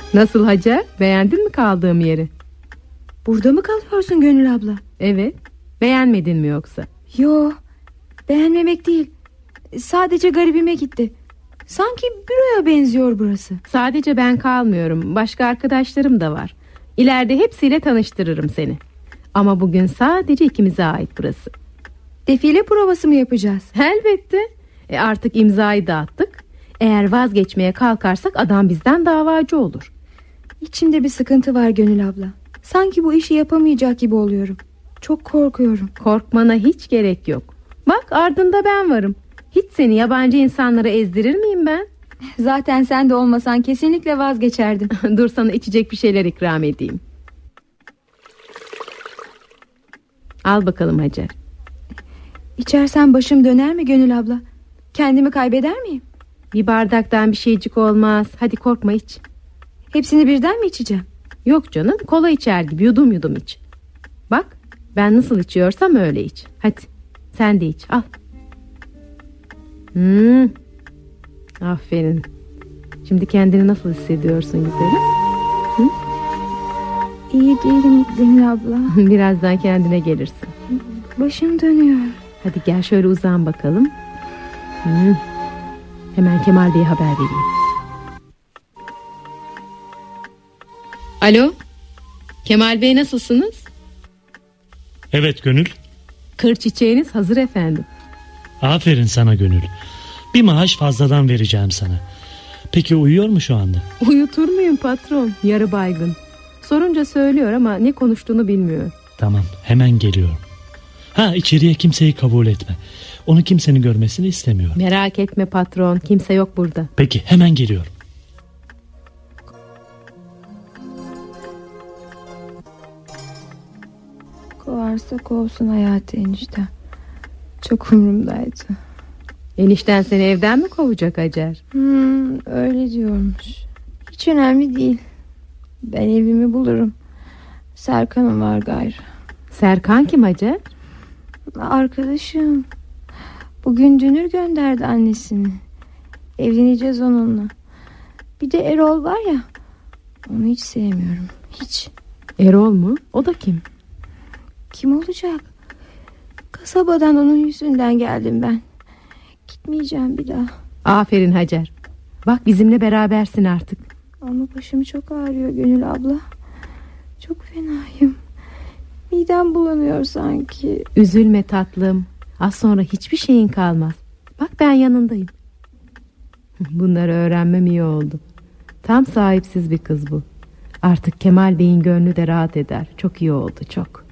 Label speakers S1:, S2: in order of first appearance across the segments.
S1: Nasıl Hacer? Beğendin mi kaldığım yeri?
S2: Burada mı kalıyorsun Gönül abla?
S1: Evet. Beğenmedin mi yoksa?
S2: Yo, beğenmemek değil. Sadece garibime gitti. Sanki büroya benziyor burası.
S1: Sadece ben kalmıyorum. Başka arkadaşlarım da var. İleride hepsiyle tanıştırırım seni. Ama bugün sadece ikimize ait burası.
S2: Defile provası mı yapacağız?
S1: Elbette. Artık imzayı dağıttık. Eğer vazgeçmeye kalkarsak adam bizden davacı olur.
S2: İçimde bir sıkıntı var Gönül abla. Sanki bu işi yapamayacak gibi oluyorum. Çok korkuyorum.
S1: Korkmana hiç gerek yok. Bak ardında ben varım. Hiç seni yabancı insanlara ezdirir miyim ben?
S2: Zaten sen de olmasan kesinlikle vazgeçerdim.
S1: Dur sana içecek bir şeyler ikram edeyim. Al bakalım Hacer.
S2: İçersen başım döner mi Gönül abla? Kendimi kaybeder miyim?
S1: Bir bardaktan bir şeycik olmaz. Hadi korkma iç.
S2: Hepsini birden mi içeceğim?
S1: Yok canım, kola içer gibi yudum yudum iç. Bak ben nasıl içiyorsam öyle iç. Hadi sen de iç, al. Aferin. Şimdi kendini nasıl hissediyorsun güzelim?
S2: İyi değilim Gönül abla.
S1: Birazdan kendine gelirsin.
S2: Başım dönüyor.
S1: Hadi gel şöyle uzan bakalım. Hemen Kemal Bey'e haber vereyim. Alo, Kemal Bey nasılsınız?
S3: Evet Gönül.
S1: Kır çiçeğiniz hazır efendim.
S3: Aferin sana Gönül. Bir maaş fazladan vereceğim sana. Peki uyuyor mu şu anda?
S1: Uyutur muyum patron? Yarı baygın. Sorunca söylüyor ama ne konuştuğunu bilmiyor.
S3: Tamam, hemen geliyorum. İçeriye kimseyi kabul etme. Onu kimsenin görmesini istemiyorum.
S1: Merak etme patron, kimse yok burada.
S3: Peki, hemen geliyorum.
S2: Kovarsa kovsun Hayati enişte. Çok umurumdaydı.
S1: Enişten seni evden mi kovacak Hacer?
S2: Öyle diyormuş. Hiç önemli değil. Ben evimi bulurum. Serkan'ım var gayrı.
S1: Serkan kim Hacer?
S2: Arkadaşım. Bugün Dünür gönderdi annesini. Evleneceğiz onunla. Bir de Erol var ya, onu hiç sevmiyorum. Hiç.
S1: Erol mu? O da kim?
S2: Kim olacak? Kasabadan onun yüzünden geldim ben. Gitmeyeceğim bir daha.
S1: Aferin Hacer. Bak bizimle berabersin artık.
S2: Ama başım çok ağrıyor Gönül abla. Çok fenayım. Midem bulanıyor sanki.
S1: Üzülme tatlım. Az sonra hiçbir şeyin kalmaz. Bak ben yanındayım. Bunları öğrenmem iyi oldu. Tam sahipsiz bir kız bu. Artık Kemal Bey'in gönlü de rahat eder. Çok iyi oldu, çok.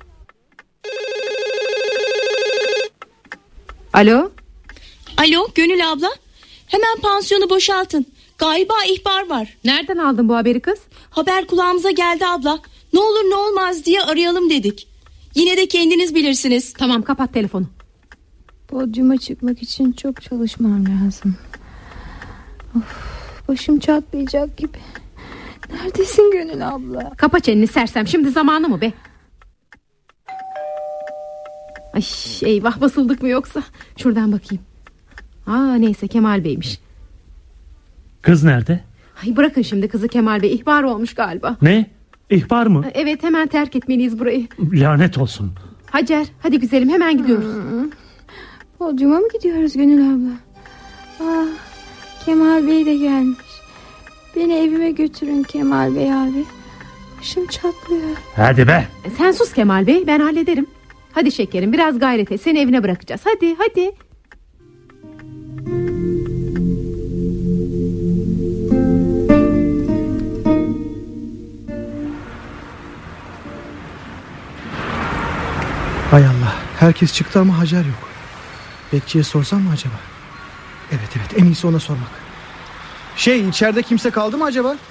S1: Alo?
S4: Alo Gönül abla. Hemen pansiyonu boşaltın. Galiba ihbar var.
S1: Nereden aldın bu haberi kız?
S4: Haber kulağımıza geldi abla. Ne olur ne olmaz diye arayalım dedik. Yine de kendiniz bilirsiniz.
S1: Tamam, kapat telefonu.
S2: Podyuma çıkmak için çok çalışmam lazım. Başım çatlayacak gibi. Neredesin Gönül abla?
S1: Kapa çeneni sersem, şimdi zamanı mı be? Ay eyvah, basıldık mı yoksa? Şuradan bakayım. Neyse, Kemal Bey'miş.
S3: Kız nerede?
S1: Ay bırakın şimdi kızı Kemal Bey, ihbar olmuş galiba.
S3: Ne? İhbar mı?
S1: Evet, hemen terk etmeliyiz burayı.
S3: Lanet olsun.
S1: Hacer hadi güzelim, hemen gidiyoruz.
S2: Podyuma mı gidiyoruz Gönül abla? Kemal Bey de gelmiş. Beni evime götürün Kemal Bey abi. Başım çatlıyor.
S3: Hadi be.
S1: Sen sus Kemal Bey, ben hallederim. Hadi şekerim, biraz gayret et, seni evine bırakacağız. Hadi.
S5: Hay Allah, herkes çıktı ama Hacer yok. Bekçiye sorsam mı acaba? Evet, en iyisi ona sormak. İçeride kimse kaldı mı acaba?